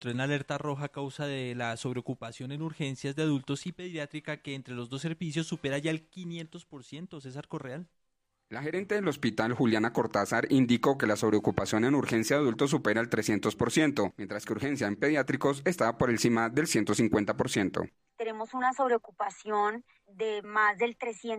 en alerta roja a causa de la sobreocupación en urgencias de adultos y pediátrica que entre los dos servicios supera ya el 500%. César Correal. La gerente del hospital, Juliana Cortázar, indicó que la sobreocupación en urgencia de adultos supera el 300%, mientras que urgencia en pediátricos está por encima del 150%. Tenemos una sobreocupación de más del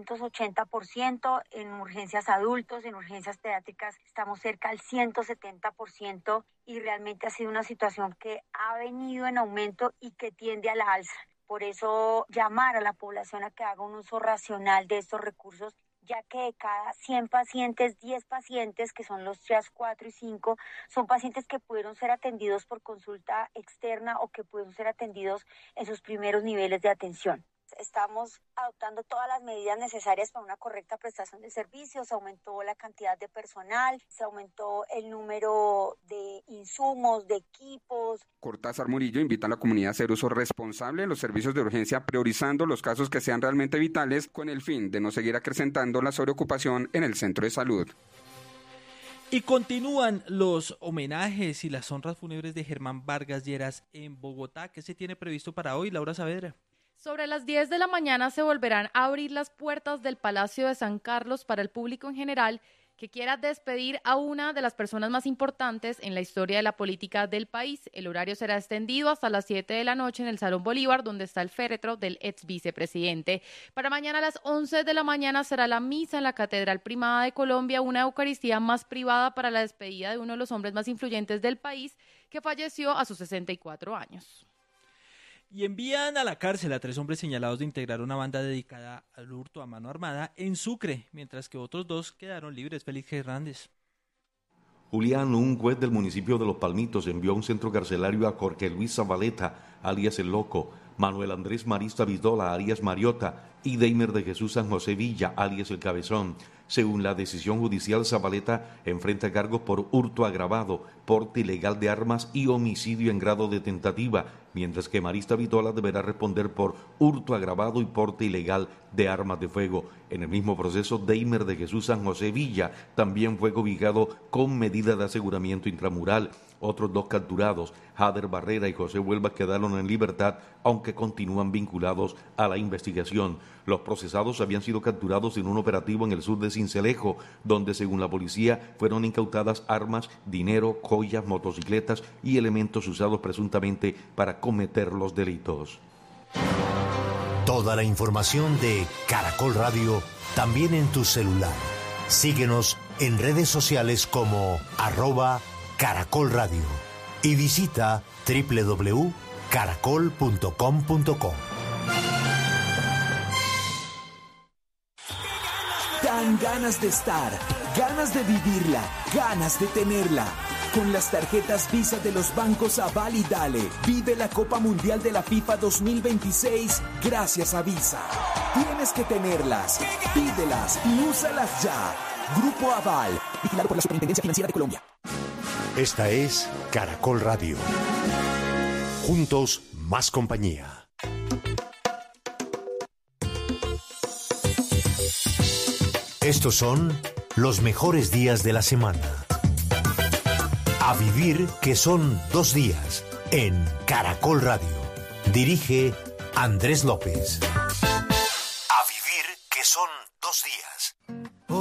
380% en urgencias adultos, en urgencias pediátricas estamos cerca del 170% y realmente ha sido una situación que ha venido en aumento y que tiende a la alza. Por eso llamar a la población a que haga un uso racional de estos recursos, ya que de cada 100 pacientes, 10 pacientes, que son los TRIAS 4 y 5, son pacientes que pudieron ser atendidos por consulta externa o que pudieron ser atendidos en sus primeros niveles de atención. Estamos adoptando todas las medidas necesarias para una correcta prestación de servicios. Se aumentó la cantidad de personal, se aumentó el número de insumos, de equipos. Cortázar Murillo invita a la comunidad a hacer uso responsable de los servicios de urgencia, priorizando los casos que sean realmente vitales, con el fin de no seguir acrecentando la sobreocupación en el centro de salud. Y continúan los homenajes y las honras fúnebres de Germán Vargas Lleras en Bogotá. ¿Qué se tiene previsto para hoy, Laura Saavedra? Sobre las 10 de la mañana se volverán a abrir las puertas del Palacio de San Carlos para el público en general que quiera despedir a una de las personas más importantes en la historia de la política del país. El horario será extendido hasta las 7 de la noche en el Salón Bolívar, donde está el féretro del ex vicepresidente. Para mañana a las 11 de la mañana será la misa en la Catedral Primada de Colombia, una eucaristía más privada para la despedida de uno de los hombres más influyentes del país, que falleció a sus 64 años. Y envían a la cárcel a 3 hombres señalados de integrar una banda dedicada al hurto a mano armada en Sucre, mientras que otros 2 quedaron libres. Félix Hernández. Julián, un juez del municipio de Los Palmitos, envió a un centro carcelario a Jorge Luis Zabaleta, alias El Loco, Manuel Andrés Marista Vizdola, alias Mariota, y Deimer de Jesús San José Villa, alias El Cabezón. Según la decisión judicial, Zabaleta enfrenta cargos por hurto agravado, porte ilegal de armas y homicidio en grado de tentativa, mientras que Marista Vitola deberá responder por hurto agravado y porte ilegal de armas de fuego. En el mismo proceso, Deimer de Jesús San José Villa también fue cobijado con medida de aseguramiento intramural. Otros 2 capturados, Jader Barrera y José Huelva, quedaron en libertad, aunque continúan vinculados a la investigación. Los procesados habían sido capturados en un operativo en el sur de Sincelejo, donde, según la policía, fueron incautadas armas, dinero, joyas, motocicletas y elementos usados presuntamente para cometer los delitos. Toda la información de Caracol Radio también en tu celular. Síguenos en redes sociales como @Caracol Radio y visita www.caracol.com.co. Dan ganas de estar, ganas de vivirla, ganas de tenerla. Con las tarjetas Visa de los bancos Aval y Dale, vive la Copa Mundial de la FIFA 2026 gracias a Visa. Tienes que tenerlas, pídelas y úsalas ya. Grupo Aval, vigilado por la Superintendencia Financiera de Colombia. Esta es Caracol Radio. Juntos, más compañía. Estos son los mejores días de la semana. A vivir, que son 2 días, en Caracol Radio. Dirige Andrés López.